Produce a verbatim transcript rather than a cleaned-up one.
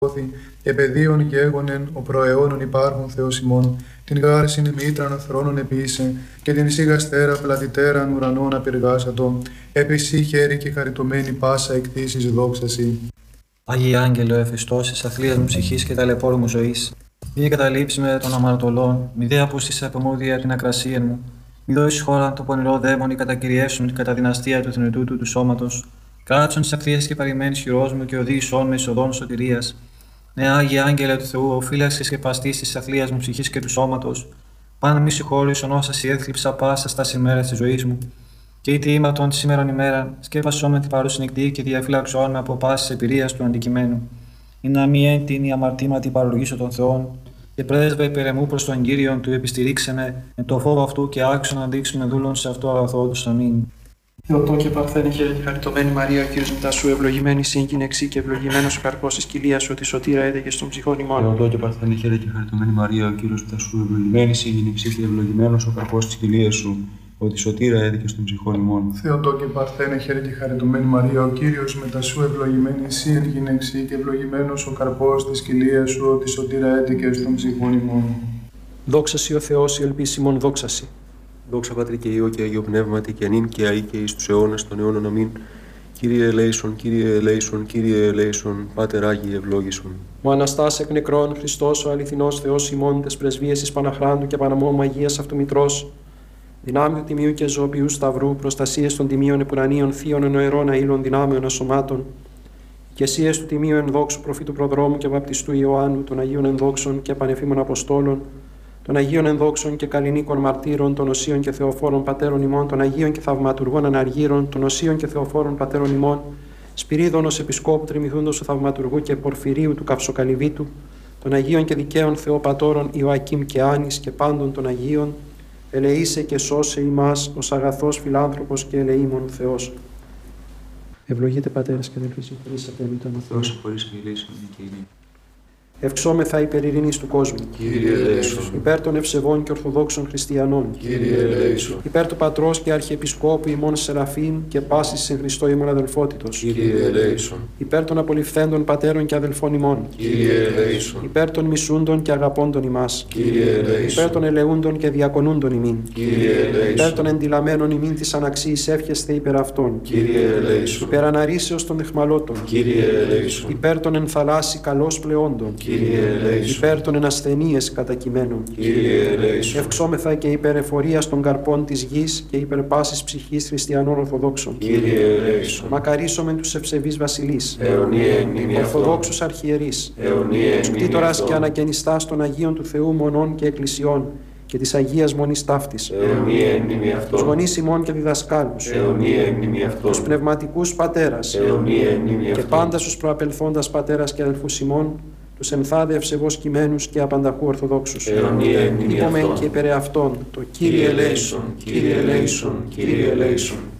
και παιδίων και έγονεν ο προαιώνων υπάρχων Θεός ημών, την γάρσιν μήτραν θρόνων επίησε, και την σιγαστέρα πλατητέραν ουρανών απειργάσατο, επισή χέρι και χαριτωμένη πάσα εκτίσεις δόξαση. Άγιε Άγγελο, εφιστώσεις αθλίας μου ψυχής και ταλαιπώρου μου ζωής, μη καταλήψει με των αμαρτωλών, μη δε απούστησε από μου δια την ακρασία μου, μη δώσεις χώρα το πονηρό δαίμονι κατακυριεύσουν κατά δυναστεία του θνητού του, του σώματος, κάτσον τις ευθείες και παρημένης χειρός μου και οδήγησόν με εισοδόν σωτηρίας. Ναι, Άγιε Άγγελε του Θεού, ο φύλαξης και παστής της αθλίας μου ψυχής και του σώματος, πάνω μη συγχώρησον όσα σοι έθλιψα πάσα στα ημέρας της ζωής μου. Και είτε ήμαρτον τη σήμερον ημέρα, σκέπασόν με την παρούση νυχτή και διαφύλαξόν με από πάσης εμπειρίας του αντικειμένου. Ή να μη έντην η αμαρτήματι παρολογήσω των Θεών, και πρέσβε υπερεμού προς τον Κύριον του επιστηρίξε με, με το φόβο αυτού και άξιο να δείξουμε δούλων σε αυτό αγαθό του. Αμήν. Θεοτό και παρθένε χαίρε και χαριτωμένη Μαρία, ο Κύριος μετά σου, ευλογημένη συν γυναίξη και ευλογημένος ο καρπός της κοιλίας σου, τη σωτήρα έδε και στον ψυχών ημών. Θεοτό και παρθένε χαίρε και χαριτωμένη Μαρία, ο Κύριος μετά σου, ευλογημένη συν γυναίξη και ευλογημένος ο καρπός της κοιλίας σου, ότι σωτήρα έδε και στον ψυχών ημών. Θεοτό και παρθένε χαίρε και χαριτωμένη Μαρία, ο Κύριος μετά σου, ευλογημένη συν γυναίξη και ευλογημένος ο καρπός της κοιλίας σου, ότι σωτήρα έδε και στον ψυχών ημών. Δόξα σοι ο Θεός, η ελπίσιμον δόξα σοι. Δόξα Πατρί και Υιό και Αγίο Πνεύματι και ανήν και αεί και εις τους αιώνας των αιώνων. Αμήν. Κύριε ελέησον, Κύριε ελέησον, Κύριε ελέησον, Πάτερ Άγιε ευλόγησον. Ο Αναστάς εκ νεκρών Χριστός, ο αληθινός Θεός ημών, τες πρεσβείες της Παναχράντου και Παναμόμου Αγίας αυτού Μητρός, δυνάμειο τιμίου και ζωοποιού σταυρού, προστασίες των τιμίων επουρανίων, θείων ενοερών αήλων δυνάμεων ασωμάτων, ικεσίες του τιμίου ενδόξου προφήτου προδρόμου και βαπτιστού Ιωάννου, των Αγίων ενδόξων και πανεφήμων Αποστόλων, των Αγίων ενδόξων και καλλινίκων μαρτύρων, των Οσίων και Θεοφόρων πατέρων ημών, των Αγίων και θαυματουργών αναργύρων, των Οσίων και Θεοφόρων πατέρων ημών, Σπυρίδων ως Επισκόπου Τριμηθούντος του Θαυματουργού και Πορφυρίου του Καυσοκαλυβίτου, των Αγίων και δικαίων Θεοπατώρων Ιωακήμ και Άνης και πάντων των Αγίων, ελεήσε και σώσε ημάς ως αγαθός φιλάνθρωπος και ελεήμων Θεός. Ευλογείτε πατέρες και αδελφοί, χωρίς ατέλειωτον ο Θεός. Χωρίς μιλήσεων και ειρήνη. Ευξόμεθα υπέρ ειρήνης του κόσμου. Κύριε ελέησον. Υπέρ των ευσεβών και ορθοδόξων χριστιανών. Κύριε ελέησον. Υπέρ του Πατρός και Αρχιεπισκόπου ημών Σεραφείμ και πάσης εν Χριστώ ημών αδελφότητος. Κύριε ελέησον. Υπέρ των απολυφθέντων πατέρων και αδελφών ημών. Κύριε ελέησον. Υπέρ των μισούντων και αγαπώντων ημάς. Κύριε ελέησον. Υπέρ των ελεούντων και διακονούντων ημίν. Κύριε ελέησον. Υπέρ των εντυλαμένων ημίν της αναξίης εύχεσθε υπέρ αυτών. Κύριε ελέησον. Υπέρ αναρρήσεως των εχμαλώτων. Κύριε ελέησον. Υπέρ των ενθαλάσσι καλώς πλεόντων. Κύριε ελέησον. Υπέρ των ενασθενείες κατακειμένων. Κύριε ελέησον. Ευξόμεθα και υπέρ εφορίας των καρπών της γης και υπέρ πάσης ψυχής χριστιανών Ορθοδόξων. Κύριε ελέησον. Μακαρίσομεν τους ευσεβείς βασιλείς. Αιωνία εν μνήμη αυτών. Ορθοδόξους αρχιερείς. Αιωνία εν Τους μνήμη κτήτορας και αυτών. ανακαινιστάς των Αγίων του Θεού μονών και εκκλησιών και της Αγίας Μονής Ταύτης. Αιωνία εν μνήμη Τους αυτών. γονείς ημών και διδασκάλους. Αιωνία εν μνήμη αυτών. Τους πνευματικούς πατέρας. Αιωνία εν μνήμη Και αυτών. πάντα στους προαπελθόντας πατέρας και αδελφούς ημών, τους εμθάδε ευσεβώς κειμένους και απανταχού Ορθοδόξους. Αιωνία εν μνήμη Υπομεν αυτών. και υπερ αυτών, το Κύριε ελέησον, Κύριε ελέησον, Κύριε ελέησον.